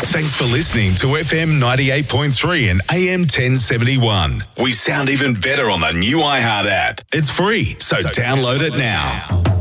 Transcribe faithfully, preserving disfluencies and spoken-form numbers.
Thanks for listening to F M ninety-eight point three and A M ten seventy-one. We sound even better on the new iHeart app. It's free, so, so download it now.